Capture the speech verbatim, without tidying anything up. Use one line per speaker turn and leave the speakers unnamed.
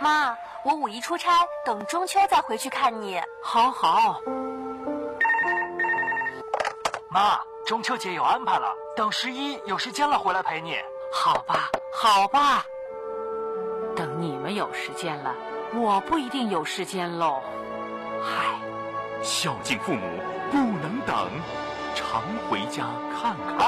妈，我五一出差，等中秋再回去看你。
好好。
妈，中秋节有安排了，等十一有时间了回来陪你。
好吧，好吧。等你们有时间了，我不一定有时间喽。嗨，
孝敬父母不能等，常回家看看。